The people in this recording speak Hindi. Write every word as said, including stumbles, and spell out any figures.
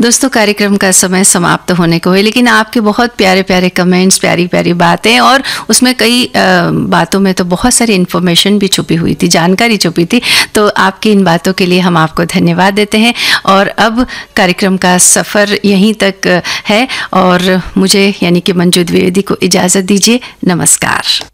दोस्तों, कार्यक्रम का समय समाप्त होने को है, लेकिन आपके बहुत प्यारे प्यारे कमेंट्स, प्यारी प्यारी बातें, और उसमें कई बातों में तो बहुत सारी इन्फॉर्मेशन भी छुपी हुई थी, जानकारी छुपी थी। तो आपकी इन बातों के लिए हम आपको धन्यवाद देते हैं। और अब कार्यक्रम का सफ़र यहीं तक है और मुझे यानी कि मंजू द्विवेदी को इजाज़त दीजिए। नमस्कार।